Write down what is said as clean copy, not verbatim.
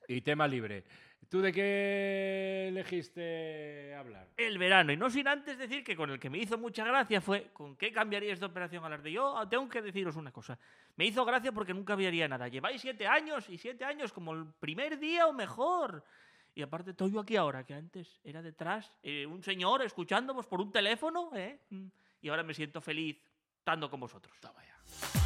Y tema libre. ¿Tú de qué elegiste hablar? El verano. Y no sin antes decir que con el que me hizo mucha gracia fue ¿con qué cambiaríais de operación Alarde? Yo tengo que deciros una cosa. Me hizo gracia porque nunca haría nada. Lleváis 7 años y 7 años como el primer día o mejor. Y aparte estoy yo aquí ahora, que antes era detrás un señor escuchándonos por un teléfono, ¿eh? Y ahora me siento feliz estando con vosotros. Toma ya.